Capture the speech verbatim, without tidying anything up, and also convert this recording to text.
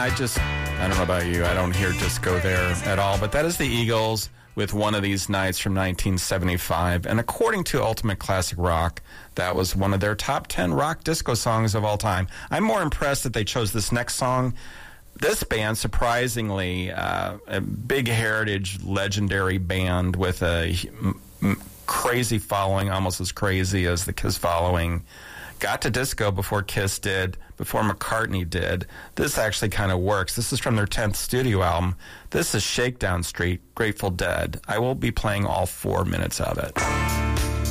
I just, I don't know about you, I don't hear disco there at all, but that is the Eagles with One of These Nights from nineteen seventy-five. And according to Ultimate Classic Rock, that was one of their top ten rock disco songs of all time. I'm more impressed that they chose this next song. This band, surprisingly, uh, a big heritage, legendary band with a m- m- crazy following, almost as crazy as the Kiss following, got to disco before Kiss did, before McCartney did. This actually kind of works. This is from their tenth studio album. This is Shakedown Street, Grateful Dead. I will be playing all four minutes of it.